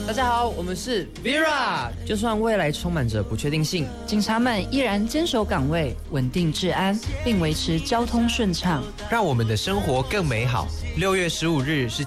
大家好，我们是 Vera。就算未来充满着不确定性， 警察们依然坚守岗位，稳定治安，并维持交通顺畅， 让我们的生活更美好。6月15日是